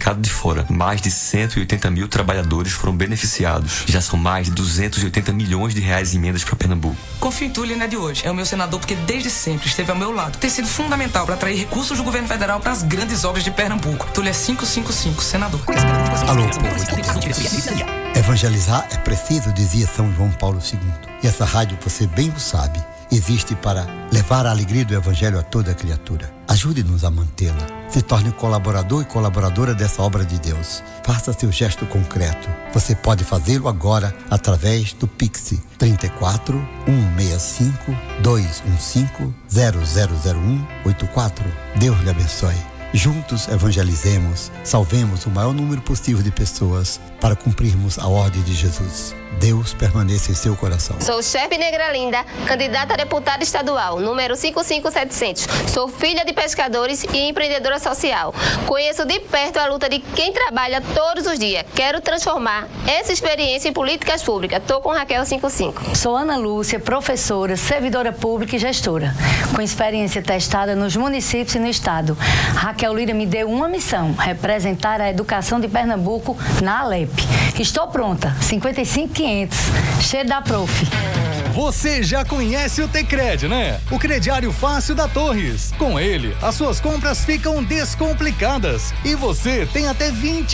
ficado de fora. Mais de 180 mil trabalhadores foram beneficiados. Já são mais de 280 milhões de reais em emendas para Pernambuco. Confio em Túlio, não é de hoje. É o meu senador porque desde sempre esteve ao meu lado. Tem sido fundamental para atrair recursos do governo federal para as grandes obras de Pernambuco. Túlio é 555, senador. Alô, povo. Evangelizar é preciso, dizia São João Paulo II. E essa rádio, você bem o sabe, existe para levar a alegria do Evangelho a toda criatura. Ajude-nos a mantê-la. Se torne colaborador e colaboradora dessa obra de Deus. Faça seu gesto concreto. Você pode fazê-lo agora através do Pix 34 165 215 0001 84. Deus lhe abençoe. Juntos evangelizemos, salvemos o maior número possível de pessoas para cumprirmos a ordem de Jesus. Deus permaneça em seu coração. Sou chefe Negra Linda, candidata a deputada estadual, número 55700. Sou filha de pescadores e empreendedora social. Conheço de perto a luta de quem trabalha todos os dias. Quero transformar essa experiência em políticas públicas. Estou com Raquel 55. Sou Ana Lúcia, professora, servidora pública e gestora, com experiência testada nos municípios e no estado. Raquel Lira me deu uma missão: representar a educação de Pernambuco na Alep. Estou pronta. 55 cheio da prof. Você já conhece o Tecred, né? O crediário fácil da Torres. Com ele, as suas compras ficam descomplicadas e você tem até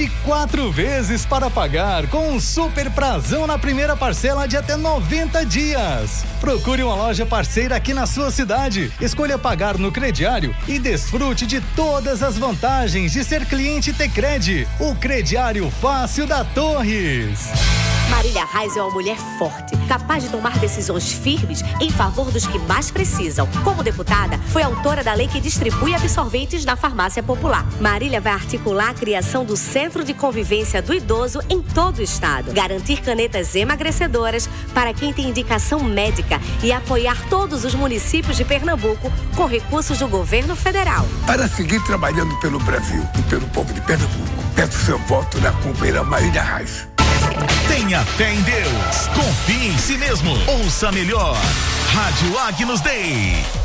24 vezes para pagar com um super prazão na primeira parcela de até 90 dias. Procure uma loja parceira aqui na sua cidade. Escolha pagar no crediário e desfrute de todas as vantagens de ser cliente Tecred, o crediário fácil da Torres. Marília Reis é uma mulher forte, capaz de tomar decisões firmes em favor dos que mais precisam. Como deputada, foi autora da lei que distribui absorventes na farmácia popular. Marília vai articular a criação do Centro de Convivência do Idoso em todo o estado, garantir canetas emagrecedoras para quem tem indicação médica e apoiar todos os municípios de Pernambuco com recursos do governo federal. Para seguir trabalhando pelo Brasil e pelo povo de Pernambuco, peço seu voto na companheira Marília Reis. Tenha fé em Deus. Confie em si mesmo. Ouça melhor. Rádio Agnus Dei.